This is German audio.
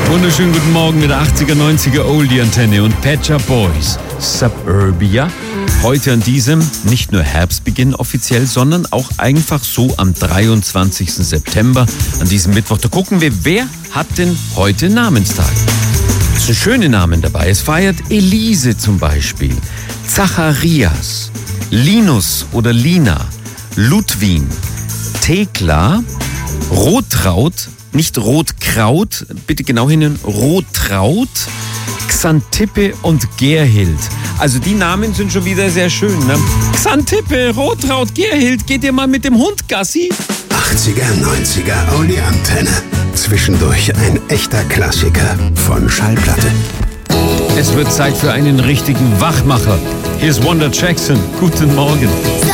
Wunderschönen guten Morgen mit der 80er, 90er Oldie-Antenne und Pet Shop Boys. Suburbia. Heute an diesem nicht nur Herbstbeginn offiziell, sondern auch einfach so am 23. September, an diesem Mittwoch. Da gucken wir, wer hat denn heute Namenstag? Es sind schöne Namen dabei. Es feiert Elise zum Beispiel, Zacharias, Linus oder Lina, Ludwin, Thekla, Rotraud, nicht Rotkraut, bitte genau hinhören, Rotraud, Xantippe und Gerhild. Also die Namen sind schon wieder sehr schön, ne? Xantippe, Rotraud, Gerhild, geht ihr mal mit dem Hund Gassi? 80er, 90er Oldie-Antenne. Zwischendurch ein echter Klassiker von Schallplatte. Es wird Zeit für einen richtigen Wachmacher. Hier ist Wanda Jackson. Guten Morgen.